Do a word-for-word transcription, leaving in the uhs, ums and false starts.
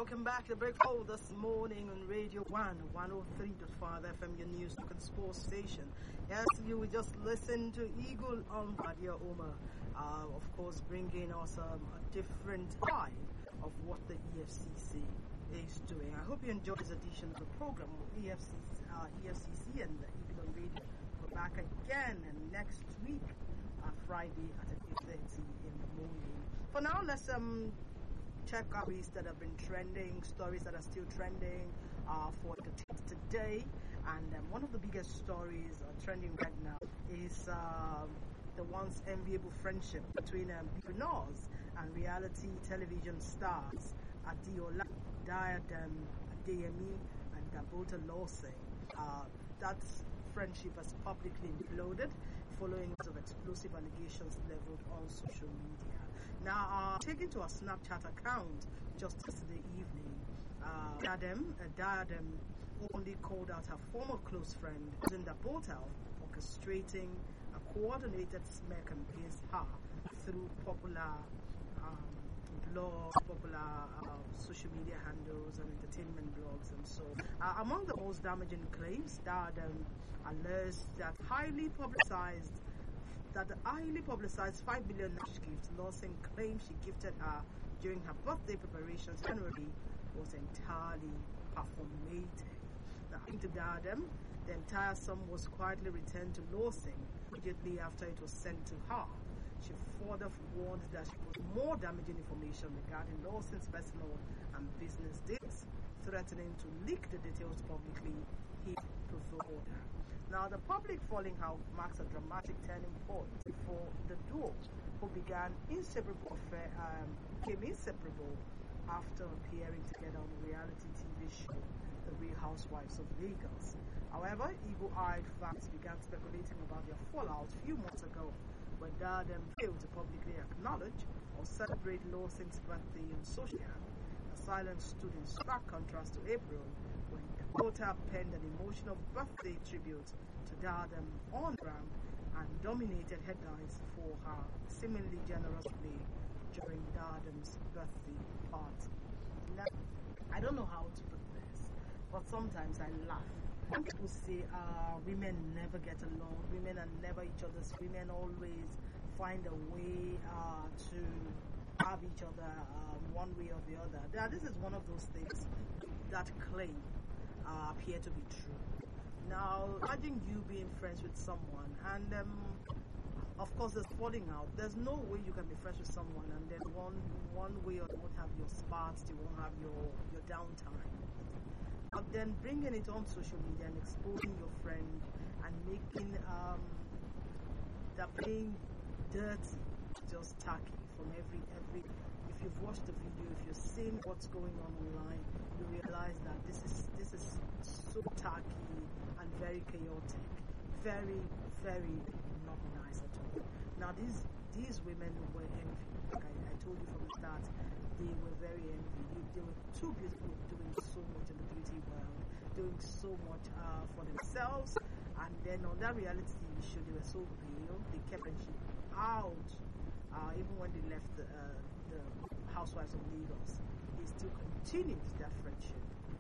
welcome back to Break Hole this morning on Radio one, one oh three point five F M, your news and sports station. Yes, you will just listen to Eagle on Badia Omar, uh, of course, bringing us um, a different side of what the E F C C is doing. I hope you enjoyed this edition of the program with E F C C, uh, E F C C and the Eagle on Radio. We're back again and next week, uh, Friday at eight thirty in the morning. For now, let's um. check out stories that have been trending, stories that are still trending uh, for the t- today. And um, one of the biggest stories uh, trending right now is uh, the once enviable friendship between um, entrepreneurs and reality television stars Adiola, Diadem, Adeyemi, and Dabota Lawson. Uh, that friendship has publicly imploded following of explosive allegations leveled on social media. Now, uh, taken to a Snapchat account just yesterday evening, uh, Diadem, uh, Diadem only called out her former close friend, Linda Botel, orchestrating a coordinated smear against her through popular um, blogs, popular uh, social media handles, and entertainment blogs, and so. Uh, among the most damaging claims, Diadem alleges that highly publicized that the highly publicized five billion naira gift Lawson claimed she gifted her during her birthday preparations in January was entirely performative. Now, according to Diadem, the entire sum was quietly returned to Lawson immediately after it was sent to her. She further warned that she was more damaging information regarding Lawson's personal and business deals, threatening to leak the details publicly if provoked her. Now, the public falling out marks a dramatic turning point for the duo, who began inseparable affair, um, became inseparable after appearing together on the reality T V show The Real Housewives of Lagos. However, eagle-eyed fans began speculating about their fallout a few months ago, when Diadem failed to publicly acknowledge or celebrate Lawson's birthday on social media. The silence stood in stark contrast to April, when Dakota penned an emotional birthday tribute to Diadem on Gram and dominated headlines for her seemingly generous play during Diadem's birthday party. Now, I don't know how to put this, but sometimes I laugh. When people say uh, women never get along, women are never each other's, women always find a way uh, to have each other um, one way or the other. Now, this is one of those things that claim Uh, appear to be true. Now, imagine you being friends with someone, and um, of course, there's falling out. There's no way you can be friends with someone, and then one one way or you won't have your sparks, you won't have your your downtime. But then bringing it on social media and exposing your friend and making um, that playing dirty, just tacky from every every. If you've watched the video, if you've seen what's going on online, you realize that this is this is so tacky and very chaotic, very very not nice at all. Now these these women were envy. Like I, I told you from the start, they were very envy. They, they were too beautiful, doing so much in the beauty world, doing so much uh, for themselves, and then on that reality T V show, they were so real. They kept friendship out, uh, even when they left the. Uh, the Housewives of Lagos, they still continued that friendship.